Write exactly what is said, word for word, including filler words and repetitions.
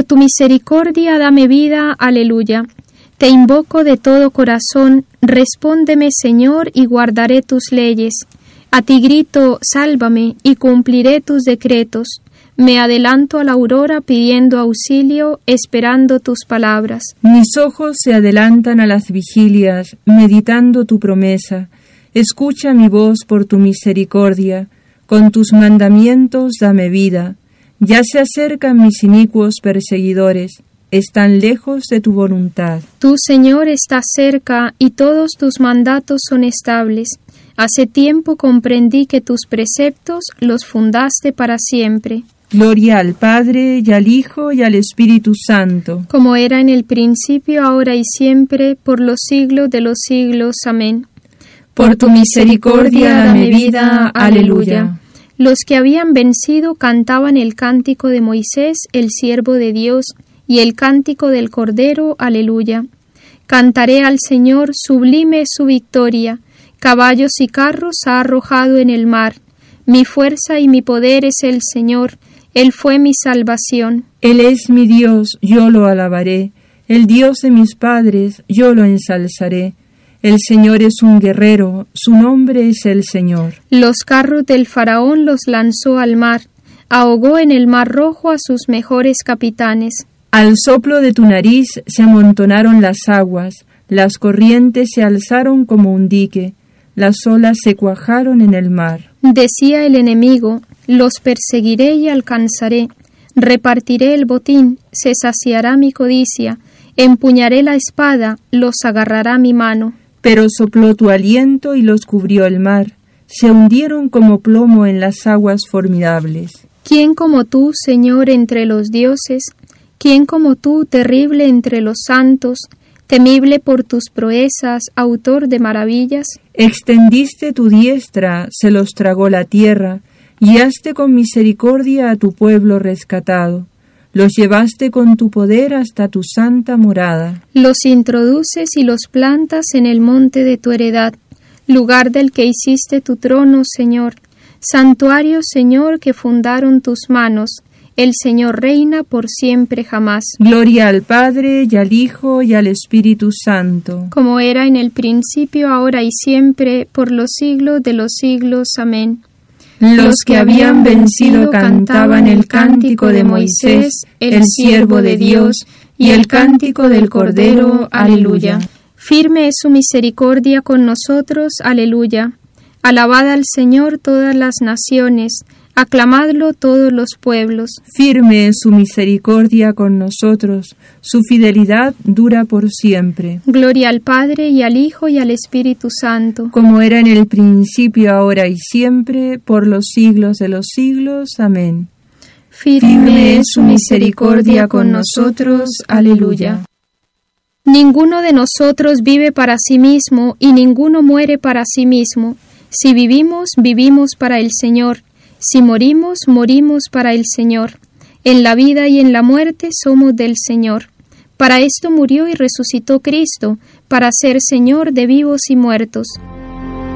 tu misericordia dame vida, aleluya. Te invoco de todo corazón, respóndeme, Señor, y guardaré tus leyes. A ti grito, sálvame, y cumpliré tus decretos. Me adelanto a la aurora pidiendo auxilio, esperando tus palabras. Mis ojos se adelantan a las vigilias, meditando tu promesa. Escucha mi voz por tu misericordia, con tus mandamientos dame vida. Ya se acercan mis inicuos perseguidores, están lejos de tu voluntad. Tú, Señor, estás cerca, y todos tus mandatos son estables. Hace tiempo comprendí que tus preceptos los fundaste para siempre. Gloria al Padre, y al Hijo, y al Espíritu Santo. Como era en el principio, ahora y siempre, por los siglos de los siglos. Amén. Por tu misericordia dame vida. Aleluya. Los que habían vencido cantaban el cántico de Moisés, el siervo de Dios, y el cántico del Cordero. Aleluya. Cantaré al Señor, sublime es su victoria. Caballos y carros ha arrojado en el mar. Mi fuerza y mi poder es el Señor. Él fue mi salvación. Él es mi Dios, yo lo alabaré. El Dios de mis padres, yo lo ensalzaré. El Señor es un guerrero, su nombre es el Señor. Los carros del faraón los lanzó al mar, ahogó en el mar rojo a sus mejores capitanes. Al soplo de tu nariz se amontonaron las aguas, las corrientes se alzaron como un dique, las olas se cuajaron en el mar. Decía el enemigo, los perseguiré y alcanzaré, repartiré el botín, se saciará mi codicia, empuñaré la espada, los agarrará mi mano. Pero sopló tu aliento y los cubrió el mar, se hundieron como plomo en las aguas formidables. ¿Quién como tú, Señor, entre los dioses? ¿Quién como tú, terrible entre los santos, temible por tus proezas, autor de maravillas? Extendiste tu diestra, se los tragó la tierra, guiaste con misericordia a tu pueblo rescatado. Los llevaste con tu poder hasta tu santa morada. Los introduces y los plantas en el monte de tu heredad, lugar del que hiciste tu trono, Señor. Santuario, Señor, que fundaron tus manos. El Señor reina por siempre jamás. Gloria al Padre, y al Hijo, y al Espíritu Santo. Como era en el principio, ahora y siempre, por los siglos de los siglos. Amén. Los que habían vencido cantaban el cántico de Moisés, el siervo de Dios, y el cántico del Cordero. Aleluya. Firme es su misericordia con nosotros. Aleluya. Alabad al Señor todas las naciones, aclamadlo todos los pueblos. Firme es su misericordia con nosotros, su fidelidad dura por siempre. Gloria al Padre, y al Hijo, y al Espíritu Santo. Como era en el principio, ahora y siempre, por los siglos de los siglos. Amén. Firme es su misericordia con nosotros. Aleluya. Ninguno de nosotros vive para sí mismo, y ninguno muere para sí mismo. Si vivimos, vivimos para el Señor. Si morimos, morimos para el Señor. En la vida y en la muerte somos del Señor. Para esto murió y resucitó Cristo, para ser Señor de vivos y muertos.